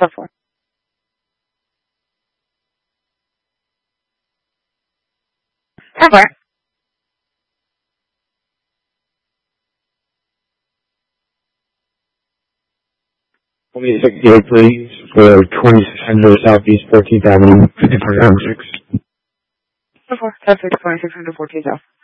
4. 4. 26 please, for 2600 Southeast 14th Avenue, 54 6. 4. 2600 14th Ave.